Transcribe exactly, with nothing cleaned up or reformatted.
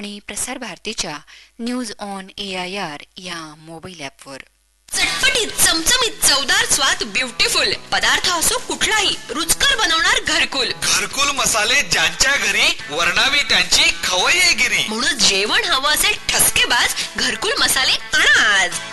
आणि प्रसार भारतीच्या news on A I R या मोबाईल ॲपवर. चटपटीत चमचमीत चवदार स्वाद ब्युटिफुल पदार्थ असो कुठलाही रुचकर बनवणार घरकुल. घरकुल मसाले ज्यांच्या घरी वर्णावी त्यांची खवय्येगिरी. म्हणून जेवण हवं असेल ठसकेबाज घरकुल मसाले आणा आज.